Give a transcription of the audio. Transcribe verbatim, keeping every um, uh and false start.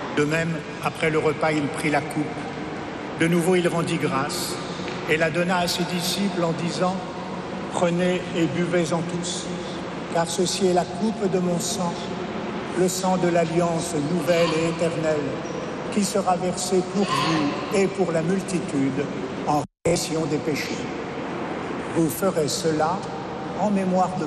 De même, après le repas, il prit la coupe. De nouveau, il rendit grâce et la donna à ses disciples en disant « Prenez et buvez-en tous, car ceci est la coupe de mon sang, le sang de l'alliance nouvelle et éternelle, qui sera versé pour vous et pour la multitude en rémission des péchés. Vous ferez cela en mémoire de moi. »